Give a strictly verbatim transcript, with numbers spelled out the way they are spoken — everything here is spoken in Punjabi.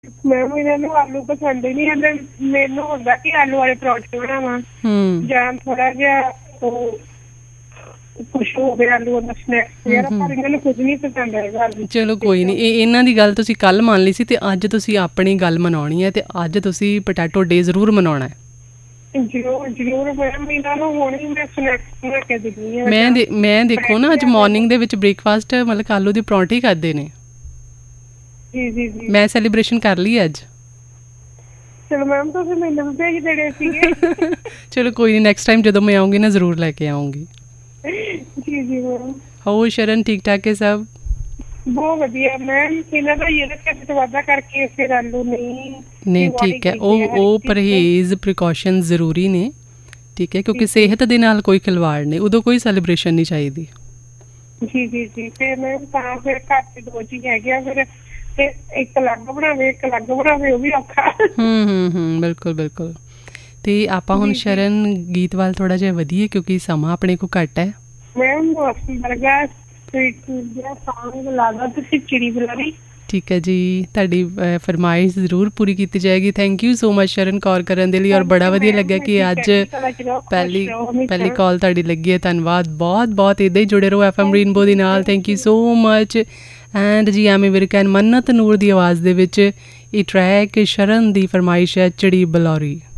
ਮੈਮ ਇਹਨਾਂ ਨੂੰ ਆਲੂ ਪਸੰਦ ਹੀ ਨਹੀਂ ਆਉਂਦੇ। ਮੈਨੂੰ ਹੁੰਦਾ ਕਿ ਆਲੂ ਵਾਲੇ ਪਰੌਂਠੇ ਬਣਾਵਾਂ ਜਾਂ ਥੋੜਾ ਜਿਹਾ ਉਹ ਕੁਛ ਹੋਵੇ ਆਲੂ ਵਾਲਾ ਸਨੈਕਸ ਵਗੈਰਾ, ਪਰ ਇਹਨਾਂ ਨੂੰ ਕੁਝ ਨਹੀਂ ਪਸੰਦ ਹੈਗਾ। ਚਲੋ ਕੋਈ ਨਹੀਂ, ਇਹ ਇਹਨਾਂ ਦੀ ਗੱਲ ਤੁਸੀਂ ਕੱਲ੍ਹ ਮੰਨ ਲਈ ਸੀ ਤੇ ਅੱਜ ਤੁਸੀਂ ਆਪਣੀ ਗੱਲ ਮਨਾਉਣੀ ਹੈ ਤੇ ਅੱਜ ਤੁਸੀਂ ਪੋਟੈਟੋ ਡੇ ਜ਼ਰੂਰ ਮਨਾਉਣਾ ਹੈ। ਜ਼ਰੂਰ ਜ਼ਰੂਰ ਮੈਮ, ਇਹਨਾਂ ਨੂੰ ਹੁਣ ਹੀ ਮੈਂ ਸਨੈਕਸ ਬਣਾ ਕੇ ਦਿੰਦੀ ਹਾਂ। ਮੈਂ ਦੇ ਮੈਂ ਦੇਖੋ ਨਾ ਅੱਜ ਮਾਰਨਿੰਗ ਦੇ ਵਿੱਚ ਬ੍ਰੇਕਫਾਸਟ ਮਤਲਬ ਆਲੂ ਦੇ ਪਰੌਂਠੇ ਹੀ ਖਾਦੇ ਨੇ। ਜੀ ਜੀ ਜੀ, ਮੈਂ ਸੈਲੀਬ੍ਰੇਸ਼ਨ ਕਰ ਲਈ ਅੱਜ। ਚਲੋ ਮੈਮ ਤੁਸੀਂ ਮੈਨੂੰ ਵੀ ਭੇਜ ਦੇਣੇ ਸੀਗੇ। ਚਲੋ ਕੋਈ ਨਹੀਂ, ਨੈਕਸਟ ਟਾਈਮ ਜਦੋਂ ਮੈਂ ਆਉਂਗੀ ਨਾ ਜ਼ਰੂਰ ਲੈ ਕੇ ਆਉਂਗੀ। ਜੀ ਜੀ ਮੈਮ। ਹੋਰ ਸ਼ਰਨ ਠੀਕ ਠਾਕ ਹੈ ਸਭ? ਬਹੁਤ ਵਧੀਆ ਮੈਮ। ਇਹਨਾਂ ਦਾ ਇਹ ਨਾ ਵਾਧਾ ਕਰਕੇ ਫਿਰ ਆਲੂ ਨਹੀਂ ਨਹੀਂ ਠੀਕ ਹੈ, ਉਹ ਉਹ ਪਰਹੇਜ਼ ਪ੍ਰੀਕਾਸ਼ਨ ਜ਼ਰੂਰੀ ਨੇ, ਠੀਕ ਹੈ, ਕਿਉਂਕਿ ਸਿਹਤ ਦੇ ਨਾਲ ਕੋਈ ਖਿਲਵਾੜ ਨਹੀਂ, ਉਦੋਂ ਕੋਈ ਸੈਲੀਬ੍ਰੇਸ਼ਨ ਨਹੀਂ ਚਾਹੀਦੀ। ਜੀ ਜੀ ਜੀ, ਫਿਰ ਮੈਮ ਤਾਂ ਫਿਰ ਘਰ 'ਚ ਦੋ ਚੀਜ਼ ਹੈਗੇ ਆ, ਫਿਰ ਤੇ ਇੱਕ ਅਲੱਗ ਬਣਾਵੇ ਇੱਕ ਅਲੱਗ ਬਣਾਵੇ, ਉਹ ਵੀ ਔਖਾ। ਹੂੰ ਹੂੰ ਹੂੰ ਬਿਲਕੁਲ ਬਿਲਕੁਲ। ਤੇ ਆਪਾਂ ਹੁਣ ਸ਼ਰਨ ਗੀਤ ਵੱਲ ਥੋੜਾ ਜਿਹਾ ਵਧੀਏ ਕਿਉਂਕਿ ਸਮਾਂ ਆਪਣੇ ਕੋਲ ਘੱਟ ਹੈ। ਮੈਮ ਮੌਸਮ ਵਰਗਾ ਸੌਂਗ ਲਾ ਦੋ ਤੁਸੀਂ, ਚਿੜੀ ਬੁਲਾਰੀ। ਠੀਕ ਹੈ ਜੀ, ਤੁਹਾਡੀ ਫਰਮਾਇਸ਼ ਜ਼ਰੂਰ ਪੂਰੀ ਕੀਤੀ ਜਾਏਗੀ। ਥੈਂਕ ਯੂ ਸੋ ਮਚ ਸ਼ਰਨ ਕਾਲ ਕਰਨ ਦੇ ਲਈ, ਔਰ ਬੜਾ ਵਧੀਆ ਲੱਗਾ ਕਿ ਅੱਜ ਪਹਿਲੀ ਪਹਿਲੀ ਕਾਲ ਤੁਹਾਡੀ ਲੱਗੀ ਹੈ। ਧੰਨਵਾਦ ਬਹੁਤ ਬਹੁਤ। ਇੱਦਾਂ ਹੀ ਜੁੜੇ ਰਹੋ ਐਫ ਐਮ ਰੇਨਬੋ ਦੇ ਨਾਲ। Thank you so much. And ਜੀ ਐਮੀ ਵਿਰਕ ਐਂਡ ਮੰਨਤ ਨੂਰ ਦੀ ਆਵਾਜ਼ ਦੇ ਵਿੱਚ ਇਹ ਟਰੈਕ ਸ਼ਰਨ ਦੀ ਫਰਮਾਇਸ਼ ਹੈ, ਚਿੜੀ ਬਲੌਰੀ।